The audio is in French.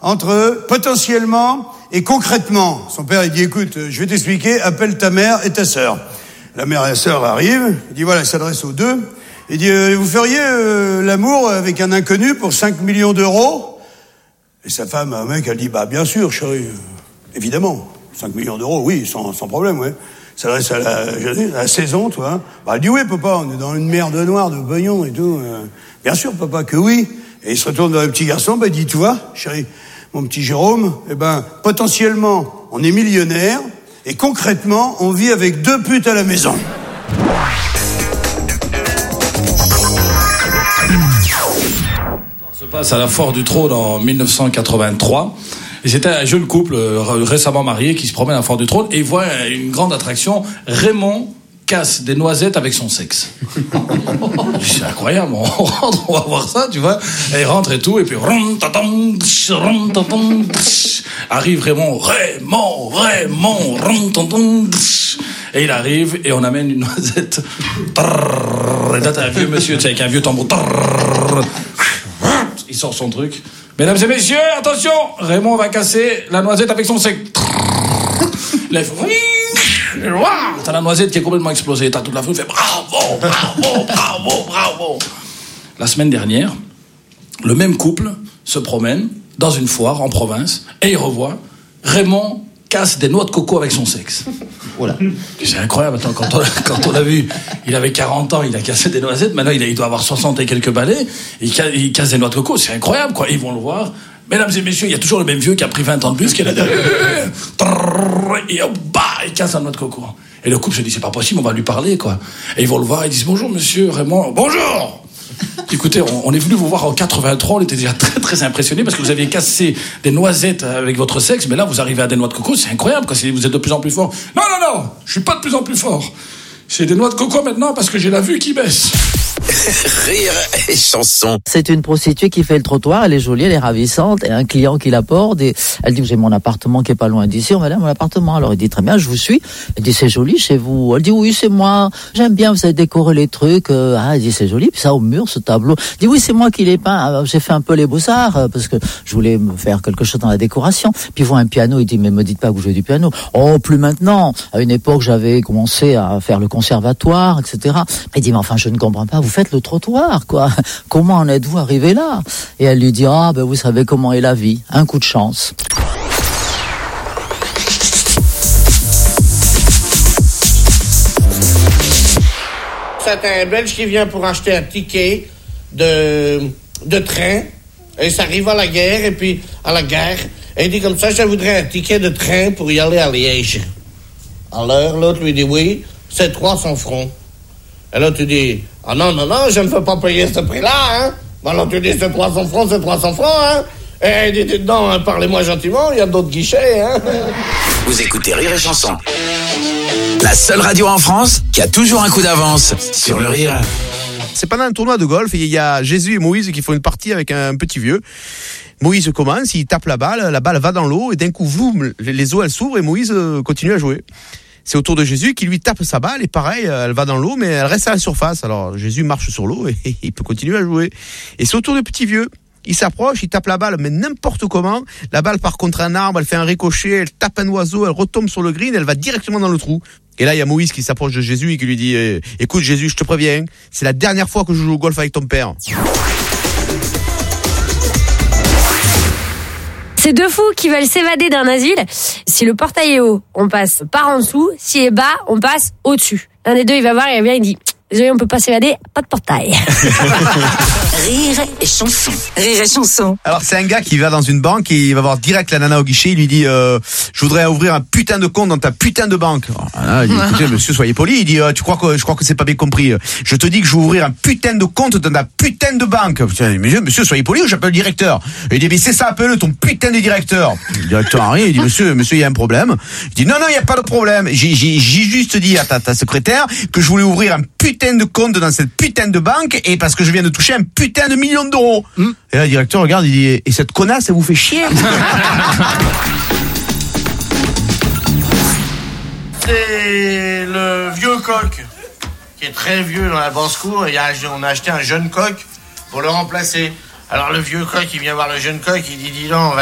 entre potentiellement et concrètement. Son père, il dit, écoute, je vais t'expliquer, appelle ta mère et ta sœur. La mère et la sœur arrivent, il dit, voilà, il s'adresse aux deux. Il dit, vous feriez l'amour avec un inconnu pour 5 millions d'euros? Et sa femme, un mec, elle dit, bah bien sûr, chérie, évidemment. 5 millions d'euros, oui, sans problème, ouais. Ça reste à la saison, toi. Bah, elle dit, oui, papa, on est dans une mer de noir, de pognon et tout. Bien sûr, papa, que oui. Et il se retourne vers le petit garçon, bah, il dit, tu vois, chérie, mon petit Jérôme, potentiellement, on est millionnaire, et concrètement, on vit avec 2 putes à la maison. Ça se passe à la Foire du Trône en 1983. Et c'était un jeune couple récemment marié qui se promène à la Foire du Trône et il voit une grande attraction. Raymond casse des noisettes avec son sexe. C'est incroyable, on rentre, on va voir ça, tu vois. Et il rentre et tout, et puis arrive Raymond, et il arrive et on amène une noisette. Et là t'as un vieux monsieur, tu sais, avec un vieux tambour. Il sort son truc. Mesdames et messieurs, attention, Raymond va casser la noisette avec son sexe. Là, il fait... T'as la noisette qui est complètement explosée. T'as toute la foule qui fait bravo. La semaine dernière, le même couple se promène dans une foire en province et il revoit Raymond casse des noix de coco avec son sexe. Voilà. C'est incroyable. Attends, quand on l'a vu, il avait 40 ans, il a cassé des noisettes. Maintenant, il doit avoir 60 et quelques balais. Il casse des noix de coco. C'est incroyable, quoi. Ils vont le voir. Mesdames et messieurs, il y a toujours le même vieux qui a pris 20 ans de plus, qui est là derrière. Et il casse la noix de coco. Et le couple se dit, c'est pas possible, on va lui parler, quoi. Et ils vont le voir, ils disent, bonjour, monsieur Raymond. Bonjour! Écoutez, on est venu vous voir en 83, on était déjà très très impressionnés parce que vous aviez cassé des noisettes avec votre sexe, mais là vous arrivez à des noix de coco, c'est incroyable, quoi. Vous êtes de plus en plus fort. Non, je suis pas de plus en plus fort. C'est des noix de coco maintenant parce que j'ai la vue qui baisse. Rire et chanson. C'est une prostituée qui fait le trottoir, elle est jolie, elle est ravissante, et un client qui l'aborde, et elle dit que j'ai mon appartement qui est pas loin d'ici, on va aller à mon appartement. Alors il dit très bien, je vous suis. Elle dit c'est joli chez vous. Elle dit oui, c'est moi, j'aime bien, vous avez décoré les trucs. Elle dit c'est joli, puis ça au mur, ce tableau. Elle dit oui, c'est moi qui l'ai peint. Alors, j'ai fait un peu les beaux-arts, parce que je voulais me faire quelque chose dans la décoration. Puis il voit un piano, il dit mais me dites pas que vous jouez du piano. Oh, plus maintenant. À une époque, j'avais commencé à faire le conservatoire, etc. Il dit mais enfin, je ne comprends pas, vous faites le trottoir, quoi. Comment en êtes-vous arrivé là? Et elle lui dit, vous savez comment est la vie. Un coup de chance. C'est un Belge qui vient pour acheter un ticket de train. Et ça arrive à la guerre, et puis à la gare. Et il dit comme ça, je voudrais un ticket de train pour y aller à Liège. Alors, l'autre lui dit, oui, c'est 300 francs. Et là, tu dis, non, je ne veux pas payer ce prix-là, hein. Alors, tu dis, c'est 300 francs, hein. Et il dit, non, parlez-moi gentiment, il y a d'autres guichets, hein. Vous écoutez Rire et Chanson. La seule radio en France qui a toujours un coup d'avance sur le rire. C'est pendant un tournoi de golf, il y a Jésus et Moïse qui font une partie avec un petit vieux. Moïse commence, il tape la balle va dans l'eau, et d'un coup, les eaux, elles s'ouvrent, et Moïse continue à jouer. C'est au tour de Jésus qui lui tape sa balle, et pareil, elle va dans l'eau, mais elle reste à la surface. Alors Jésus marche sur l'eau et il peut continuer à jouer. Et c'est au tour du petit vieux. Il s'approche, il tape la balle, mais n'importe comment. La balle part contre un arbre, elle fait un ricochet, elle tape un oiseau, elle retombe sur le green, elle va directement dans le trou. Et là, il y a Moïse qui s'approche de Jésus et qui lui dit écoute Jésus, je te préviens, c'est la dernière fois que je joue au golf avec ton père. C'est deux fous qui veulent s'évader d'un asile. Si le portail est haut, on passe par en dessous. S'il est bas, on passe au-dessus. L'un des deux, il va voir, il revient, il dit désolé, on peut pas s'évader, pas de portail. Rire et chanson. Rire et chanson. Alors c'est un gars qui va dans une banque et il va voir direct la nana au guichet, il lui dit je voudrais ouvrir un putain de compte dans ta putain de banque. Alors, il dit écoutez monsieur, soyez poli. Il dit je crois que c'est pas bien compris. Je te dis que je vais ouvrir un putain de compte dans ta putain de banque. Monsieur, soyez poli ou j'appelle le directeur. Et il dit mais c'est ça, appelle ton putain de directeur. Le directeur arrive, il dit monsieur, il y a un problème. Il dit non, il y a pas de problème. J'ai juste dit à ta secrétaire que je voulais ouvrir un putain de compte dans cette putain de banque et parce que je viens de toucher un putain de million d'euros. Et là, le directeur regarde, il dit et cette connasse, elle vous fait chier. C'est le vieux coq qui est très vieux dans la basse-cour. On a acheté un jeune coq pour le remplacer. Alors le vieux coq, il vient voir le jeune coq, il dit dis donc,